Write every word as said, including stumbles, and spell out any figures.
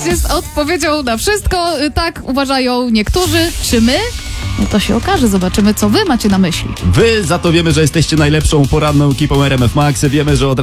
jest odpowiedzią na wszystko. Tak uważają niektórzy. Czy my? No to się okaże. Zobaczymy, co wy macie na myśli. Wy za to wiemy, że jesteście najlepszą poranną ekipą R M F Max. Wiemy, że od